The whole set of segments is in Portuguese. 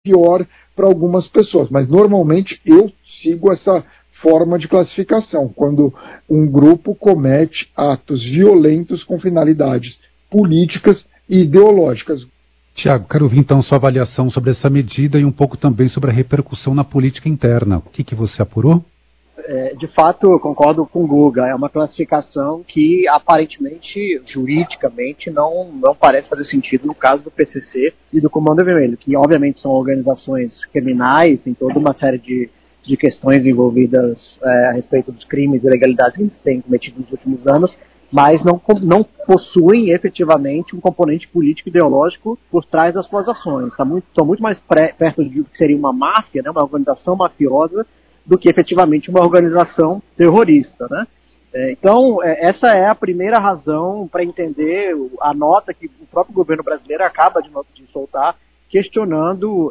pior para algumas pessoas. Mas normalmente eu sigo essa forma de classificação, quando um grupo comete atos violentos com finalidades políticas e ideológicas. Tiago, quero ouvir então sua avaliação sobre essa medida e um pouco também sobre a repercussão na política interna. O que você apurou? De fato, eu concordo com o Guga. É uma classificação que, aparentemente, juridicamente, não parece fazer sentido no caso do PCC e do Comando Vermelho, que, obviamente, são organizações criminais, tem toda uma série de questões envolvidas a respeito dos crimes e ilegalidades que eles têm cometido nos últimos anos, mas não possuem, efetivamente, um componente político e ideológico por trás das suas ações. Estão muito mais perto de que seria uma máfia, né, uma organização mafiosa, do que efetivamente uma organização terrorista, né? Então, essa é a primeira razão para entender a nota que o próprio governo brasileiro acaba de soltar, questionando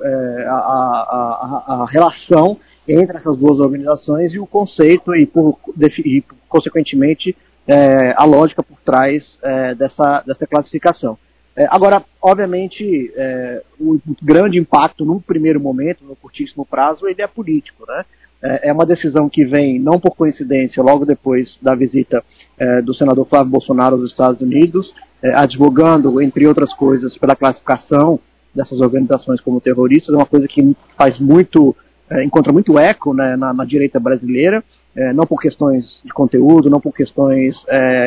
a relação entre essas duas organizações e o conceito e consequentemente, a lógica por trás dessa classificação. Agora, obviamente, o grande impacto num primeiro momento, no curtíssimo prazo, ele é político, né? É uma decisão que vem, não por coincidência, logo depois da visita do senador Flávio Bolsonaro aos Estados Unidos, advogando, entre outras coisas, pela classificação dessas organizações como terroristas. É uma coisa que encontra muito eco, né, na direita brasileira, não por questões de conteúdo, não por questões,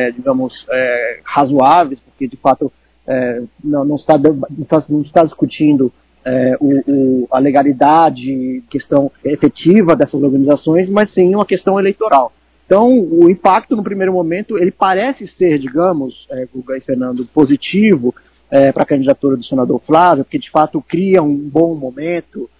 razoáveis, porque, de fato, não está discutindo a legalidade, questão efetiva dessas organizações, mas sim uma questão eleitoral. Então, o impacto no primeiro momento, ele parece ser, digamos, Guga e Fernando, positivo para a candidatura do senador Flávio, porque de fato cria um bom momento,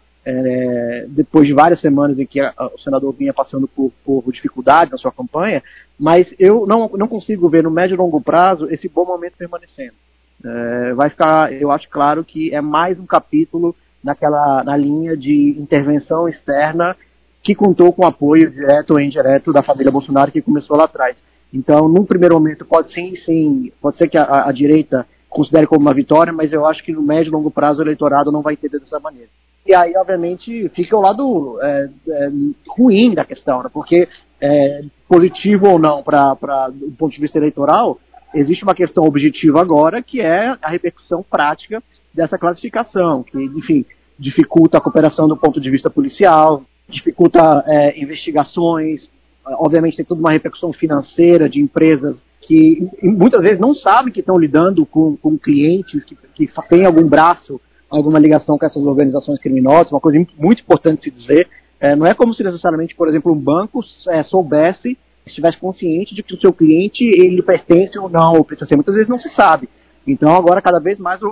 depois de várias semanas em que o senador vinha passando por dificuldade na sua campanha, mas eu não consigo ver no médio e longo prazo esse bom momento permanecendo. Vai ficar, eu acho claro que é mais um capítulo na linha de intervenção externa que contou com o apoio direto ou indireto da família Bolsonaro, que começou lá atrás. Então, num primeiro momento, pode ser que a direita considere como uma vitória, mas eu acho que no médio e longo prazo o eleitorado não vai entender dessa maneira. E aí, obviamente, fica o lado ruim da questão, né? Porque, positivo ou não, do ponto de vista eleitoral, existe uma questão objetiva agora, que é a repercussão prática dessa classificação, que, enfim, dificulta a cooperação do ponto de vista policial, dificulta investigações, obviamente tem toda uma repercussão financeira de empresas que muitas vezes não sabem que estão lidando com clientes que têm algum braço, alguma ligação com essas organizações criminosas. Uma coisa muito importante se dizer, não é como se necessariamente, por exemplo, um banco estivesse consciente de que o seu cliente ele pertence ou não ao PCC. Muitas vezes não se sabe. Então agora cada vez mais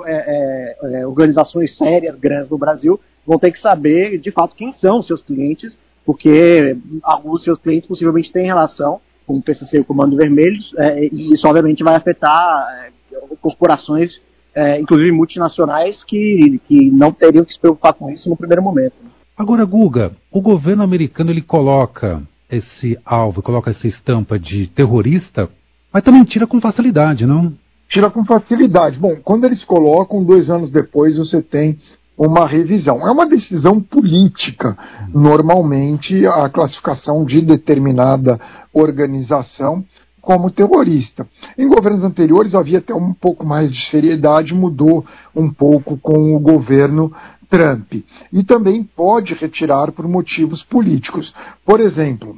organizações sérias, grandes no Brasil, vão ter que saber de fato quem são os seus clientes, porque alguns dos seus clientes possivelmente têm relação com o PCC e o Comando Vermelho, e isso obviamente vai afetar corporações, inclusive multinacionais, que não teriam que se preocupar com isso no primeiro momento. Agora, Guga, o governo americano ele coloca esse alvo, coloca essa estampa de terrorista, mas também tira com facilidade, não? Tira com facilidade. Bom, quando eles colocam, 2 anos depois você tem uma revisão. É uma decisão política, normalmente, a classificação de determinada organização como terrorista. Em governos anteriores havia até um pouco mais de seriedade, mudou um pouco com o governo Trump. E também pode retirar por motivos políticos. Por exemplo,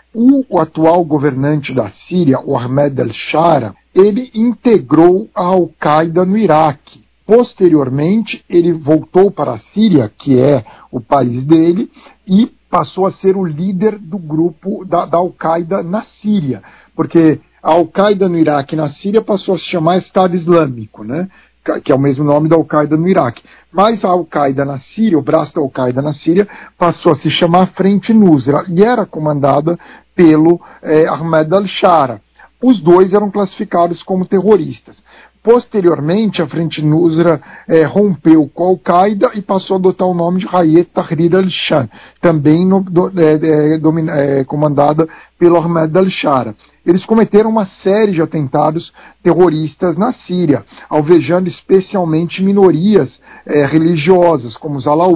o atual governante da Síria, o Ahmed al-Shara, ele integrou a Al-Qaeda no Iraque. Posteriormente, ele voltou para a Síria, que é o país dele, e passou a ser o líder do grupo da Al-Qaeda na Síria. Porque a Al-Qaeda no Iraque e na Síria passou a se chamar Estado Islâmico, né? Que é o mesmo nome da Al-Qaeda no Iraque. Mas a Al-Qaeda na Síria, o braço da Al-Qaeda na Síria, passou a se chamar Frente Nusra e era comandada pelo Ahmed al-Shara. Os dois eram classificados como terroristas. Posteriormente, a Frente Nusra rompeu com a Al-Qaeda e passou a adotar o nome de Hayat Tahrir al-Sham, também comandada pelo Ahmed al-Shara. Eles cometeram uma série de atentados terroristas na Síria, alvejando especialmente minorias religiosas, como os alauítas,